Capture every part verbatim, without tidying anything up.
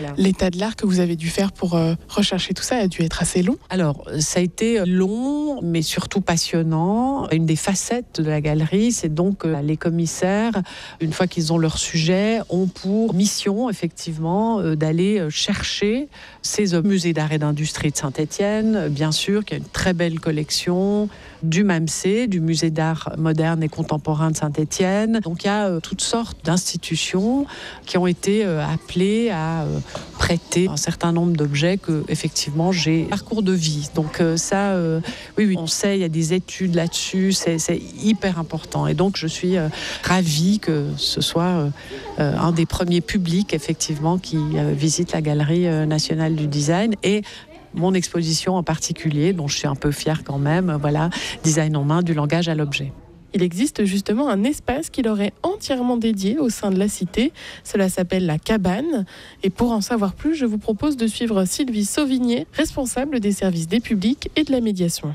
L'état de l'art que vous avez dû faire pour euh, rechercher tout ça a dû être assez long. Alors, ça a été long, mais surtout passionnant. Une des facettes de la galerie, c'est donc euh, les commissaires, une fois qu'ils ont leur sujet, ont pour mission, effectivement, euh, d'aller chercher ces œuvres. Musée d'art et d'industrie de Saint-Étienne, bien sûr, qui a une très belle collection, du M A M C, du Musée d'art moderne et contemporain de Saint-Étienne. Donc, il y a euh, toutes sortes d'institutions qui ont été euh, appelées à euh, prêter un certain nombre d'objets que, effectivement, j'ai parcours de vie. Donc euh, ça, euh, oui, oui, on sait, il y a des études là-dessus, c'est, c'est hyper important. Et donc, je suis euh, ravie que ce soit euh, euh, un des premiers publics, effectivement, qui euh, visite la Galerie euh, nationale du design. Et mon exposition en particulier, dont je suis un peu fière quand même, voilà, design en main, du langage à l'objet. Il existe justement un espace qui leur est entièrement dédié au sein de la cité. Cela s'appelle la Cabane. Et pour en savoir plus, je vous propose de suivre Sylvie Sauvigné, responsable des services des publics et de la médiation.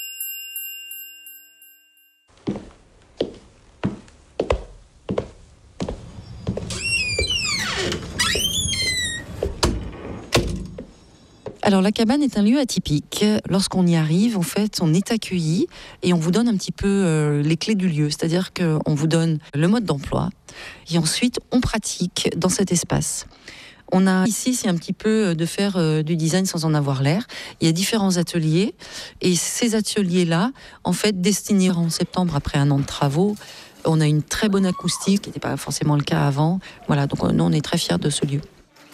Alors la cabane est un lieu atypique. Lorsqu'on y arrive, en fait, on est accueilli et on vous donne un petit peu euh, les clés du lieu. C'est-à-dire qu'on vous donne le mode d'emploi et ensuite on pratique dans cet espace. On a ici, c'est un petit peu de faire euh, du design sans en avoir l'air. Il y a différents ateliers et ces ateliers-là, en fait, destinés en septembre après un an de travaux. On a une très bonne acoustique, qui n'était pas forcément le cas avant. Voilà, donc nous, on est très fiers de ce lieu.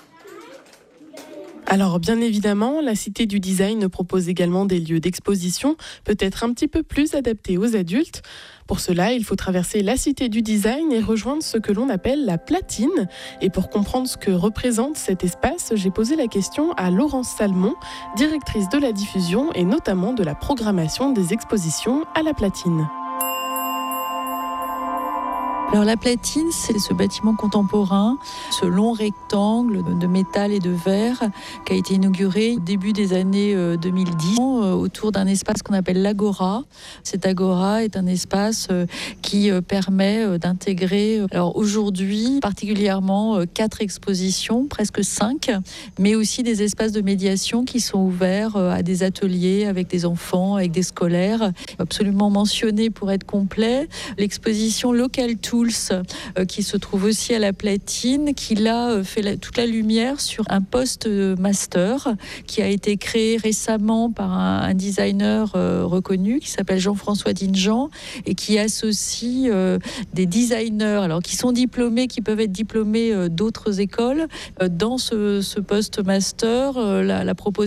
Alors bien évidemment, la Cité du Design propose également des lieux d'exposition, peut-être un petit peu plus adaptés aux adultes. Pour cela, il faut traverser la Cité du Design et rejoindre ce que l'on appelle la platine. Et pour comprendre ce que représente cet espace, j'ai posé la question à Laurence Salmon, directrice de la diffusion et notamment de la programmation des expositions à la platine. Alors la platine, c'est ce bâtiment contemporain, ce long rectangle de métal et de verre qui a été inauguré au début des années deux mille dix autour d'un espace qu'on appelle l'Agora. Cet Agora est un espace qui permet d'intégrer, alors aujourd'hui particulièrement quatre expositions, presque cinq, mais aussi des espaces de médiation qui sont ouverts à des ateliers avec des enfants, avec des scolaires. Absolument mentionné pour être complet, l'exposition Local Tools qui se trouve aussi à la platine, qui là fait la, toute la lumière sur un poste master qui a été créé récemment par un, un designer euh, reconnu qui s'appelle Jean-François Dinjean et qui associe euh, des designers alors qui sont diplômés, qui peuvent être diplômés euh, d'autres écoles euh, dans ce, ce poste master. Euh, la, la proposition